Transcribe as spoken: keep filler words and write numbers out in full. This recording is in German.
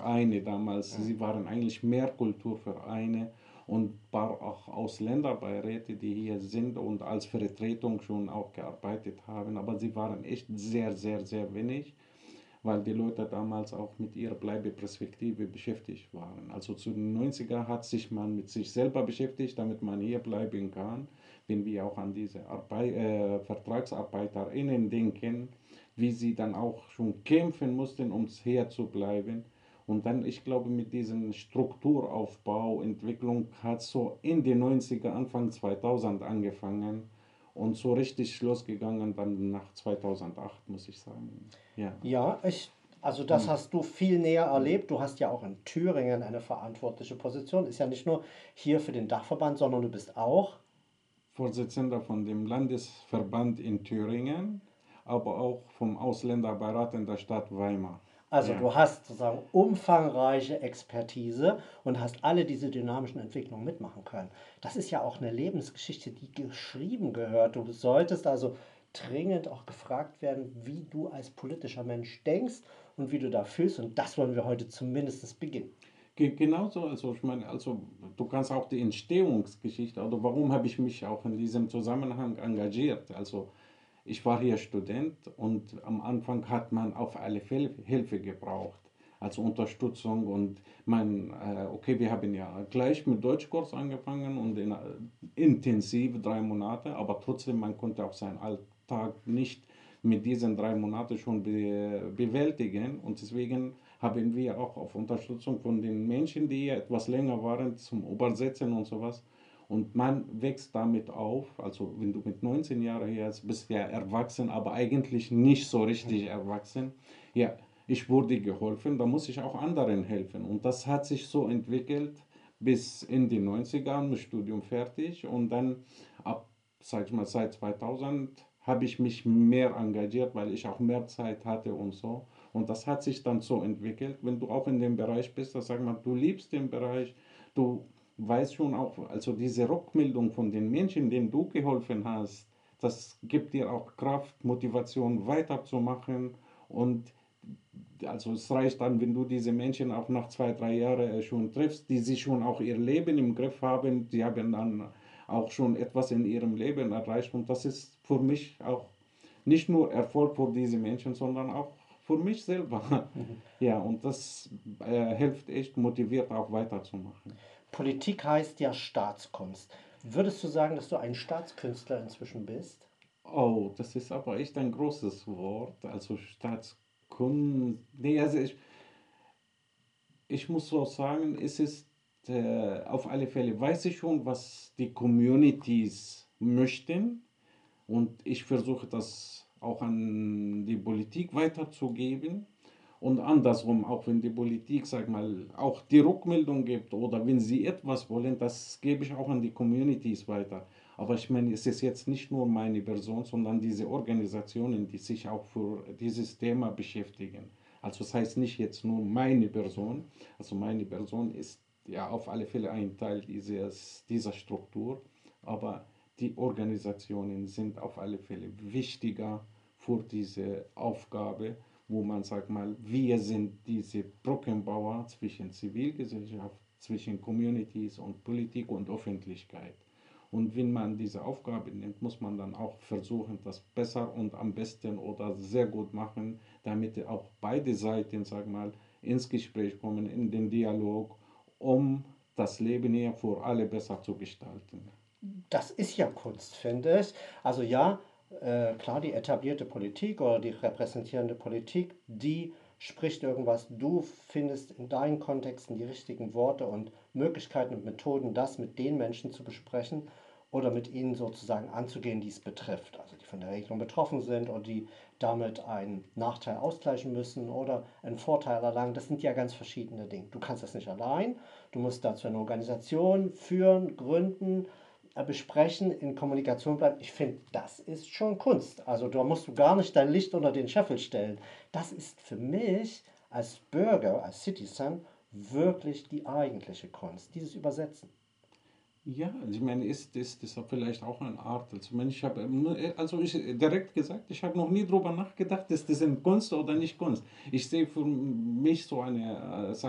Vereine damals. Mhm. Sie waren eigentlich mehr Kulturvereine und ein paar auch Ausländerbeiräte, die hier sind und als Vertretung schon auch gearbeitet haben. Aber sie waren echt sehr, sehr, sehr wenig, weil die Leute damals auch mit ihrer Bleibeperspektive beschäftigt waren. Also zu den neunziger hat sich man mit sich selber beschäftigt, damit man hier bleiben kann. Wenn wir auch an diese Arbeit, äh, VertragsarbeiterInnen denken, wie sie dann auch schon kämpfen mussten, um hier zu bleiben. Und dann, ich glaube, mit diesem Strukturaufbau, Entwicklung hat so in den neunziger, Anfang zweitausend angefangen und so richtig losgegangen dann nach zweitausendacht, muss ich sagen. Ja. Ja, ich, also das Hm. hast du viel näher Hm. erlebt. Du hast ja auch in Thüringen eine verantwortliche Position. Ist ja nicht nur hier für den Dachverband, sondern du bist auch. Vorsitzender von dem Landesverband in Thüringen, aber auch vom Ausländerbeirat in der Stadt Weimar. Also Ja. du hast sozusagen umfangreiche Expertise und hast alle diese dynamischen Entwicklungen mitmachen können. Das ist ja auch eine Lebensgeschichte, die geschrieben gehört. Du solltest also dringend auch gefragt werden, wie du als politischer Mensch denkst und wie du da fühlst. Und das wollen wir heute zumindest beginnen. Ge genauso, also ich meine, also du kannst auch die Entstehungsgeschichte, oder warum habe ich mich auch in diesem Zusammenhang engagiert? Also ich war hier Student und am Anfang hat man auf alle Fälle Hilfe gebraucht, also Unterstützung und man, äh, okay, wir haben ja gleich mit Deutschkurs angefangen und in, äh, intensiv drei Monate, aber trotzdem, man konnte auch seinen Alltag nicht mit diesen drei Monaten schon be bewältigen und deswegen haben wir auch auf Unterstützung von den Menschen, die hier etwas länger waren, zum Übersetzen und sowas. Und man wächst damit auf, also wenn du mit neunzehn Jahren hier bist, bist du ja erwachsen, aber eigentlich nicht so richtig erwachsen. Ja, ich wurde geholfen, da muss ich auch anderen helfen. Und das hat sich so entwickelt bis in die neunziger, mit Studium fertig. Und dann ab, sag ich mal, seit zweitausend habe ich mich mehr engagiert, weil ich auch mehr Zeit hatte und so. Und das hat sich dann so entwickelt, wenn du auch in dem Bereich bist, dass sag mal, du liebst den Bereich, du weißt schon auch, also diese Rückmeldung von den Menschen, denen du geholfen hast, das gibt dir auch Kraft, Motivation weiterzumachen und also es reicht dann, wenn du diese Menschen auch nach zwei, drei Jahren schon triffst, die sich schon auch ihr Leben im Griff haben, die haben dann auch schon etwas in ihrem Leben erreicht und das ist für mich auch nicht nur Erfolg für diese Menschen, sondern auch für mich selber. Ja, und das äh, hilft echt motiviert auch weiterzumachen. Politik heißt ja Staatskunst. Würdest du sagen, dass du ein Staatskünstler inzwischen bist? Oh, das ist aber echt ein großes Wort. Also Staatskunst. Nee, also ich, ich muss so sagen, es ist äh, auf alle Fälle, weiß ich schon, was die Communities möchten. Und ich versuche das auch an die Politik weiterzugeben. Und andersrum, auch wenn die Politik, sag mal, auch die Rückmeldung gibt oder wenn sie etwas wollen, das gebe ich auch an die Communities weiter. Aber ich meine, es ist jetzt nicht nur meine Person, sondern diese Organisationen, die sich auch für dieses Thema beschäftigen. Also das heißt nicht jetzt nur meine Person, also meine Person ist ja auf alle Fälle ein Teil dieses, dieser Struktur, aber die Organisationen sind auf alle Fälle wichtiger für diese Aufgabe, wo man sagt mal, wir sind diese Brückenbauer zwischen Zivilgesellschaft, zwischen Communities und Politik und Öffentlichkeit. Und wenn man diese Aufgabe nimmt, muss man dann auch versuchen, das besser und am besten oder sehr gut machen, damit auch beide Seiten, sag mal, ins Gespräch kommen, in den Dialog, um das Leben hier für alle besser zu gestalten. Das ist ja Kunst, finde ich. Also ja, äh, klar, die etablierte Politik oder die repräsentierende Politik, die spricht irgendwas. Du findest in deinen Kontexten die richtigen Worte und Möglichkeiten und Methoden, das mit den Menschen zu besprechen oder mit ihnen sozusagen anzugehen, die es betrifft. Also die von der Regelung betroffen sind oder die damit einen Nachteil ausgleichen müssen oder einen Vorteil erlangen. Das sind ja ganz verschiedene Dinge. Du kannst das nicht allein. Du musst dazu eine Organisation führen, gründen, äh, besprechen, in Kommunikation bleiben. Ich finde, das ist schon Kunst. Also da musst du gar nicht dein Licht unter den Scheffel stellen. Das ist für mich als Bürger, als Citizen wirklich die eigentliche Kunst, dieses Übersetzen. Ja, also ich meine, ist, ist das vielleicht auch eine Art? Also, ich meine, ich habe, ähm, also ich direkt gesagt, ich habe noch nie drüber nachgedacht, ist das eine Kunst oder nicht Kunst. Ich sehe für mich so eine, äh,